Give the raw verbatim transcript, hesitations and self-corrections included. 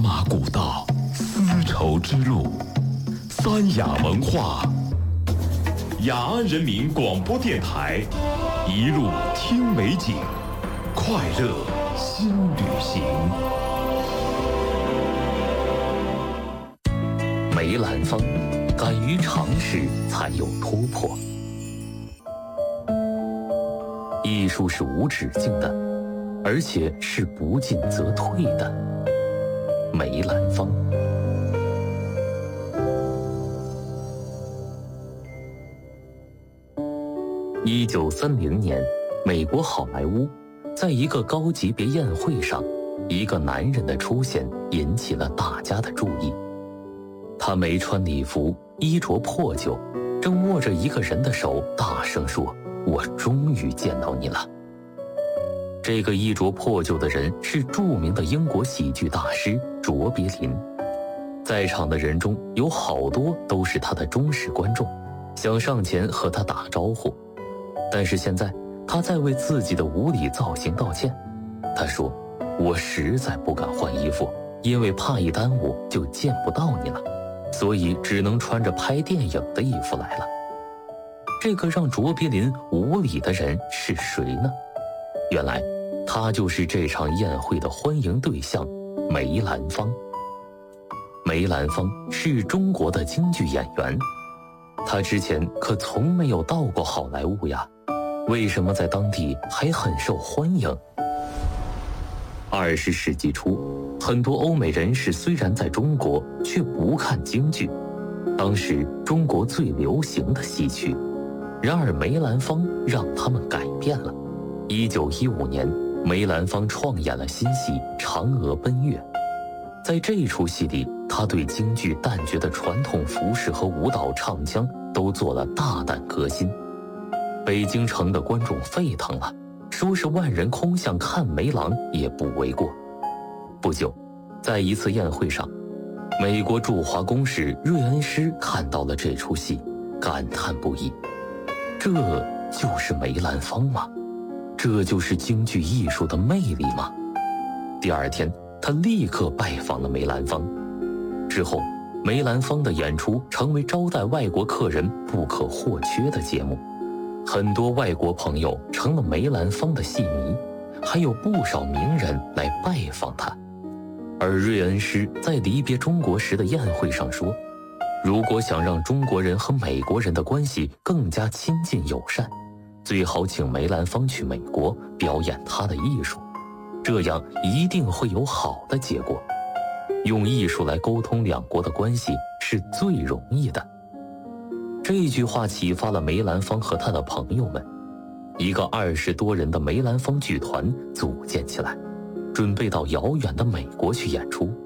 马古道，丝绸之路，三雅文化，雅安人民广播电台，一路听美景，快乐新旅行。 梅兰芳，敢于尝试才有突破。艺术是无止境的，而且是不进则退的。梅兰芳。一九三零年，美国好莱坞在一个高级别宴会上，一个男人的出现引起了大家的注意。他没穿礼服，衣着破旧，正握着一个人的手，大声说：“我终于见到你了。”这个衣着破旧的人是著名的英国喜剧大师卓别林。在场的人中有好多都是他的忠实观众，想上前和他打招呼。但是现在他在为自己的无礼造型道歉。他说：“我实在不敢换衣服，因为怕一耽误就见不到你了，所以只能穿着拍电影的衣服来了。”这个让卓别林无礼的人是谁呢？原来他就是这场宴会的欢迎对象梅兰芳。梅兰芳是中国的京剧演员，他之前可从没有到过好莱坞呀，为什么在当地还很受欢迎？二十世纪初，很多欧美人士虽然在中国，却不看京剧，当时中国最流行的戏曲。然而梅兰芳让他们改变了。一九一五年，梅兰芳创演了新戏《嫦娥奔月》。在这出戏里，他对京剧旦角的传统服饰和舞蹈唱腔都做了大胆革新。北京城的观众沸腾了，说是万人空巷看梅郎也不为过。不久，在一次宴会上，美国驻华公使瑞恩师看到了这出戏，感叹不已。这就是梅兰芳吗？这就是京剧艺术的魅力吗？第二天，他立刻拜访了梅兰芳。之后，梅兰芳的演出成为招待外国客人不可或缺的节目。很多外国朋友成了梅兰芳的戏迷，还有不少名人来拜访他。而瑞恩师在离别中国时的宴会上说，如果想让中国人和美国人的关系更加亲近友善，最好请梅兰芳去美国表演他的艺术，这样一定会有好的结果。用艺术来沟通两国的关系是最容易的。这句话启发了梅兰芳和他的朋友们，一个二十多人的梅兰芳剧团组建起来，准备到遥远的美国去演出。